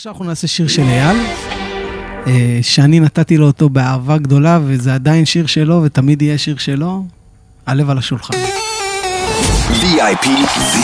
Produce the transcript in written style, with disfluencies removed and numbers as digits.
עכשיו אנחנו נעשה שיר של אייל, שאני נתתי לו אותו באהבה גדולה, וזה עדיין שיר שלו, ותמיד יהיה שיר שלו, הלב על השולחן. VIP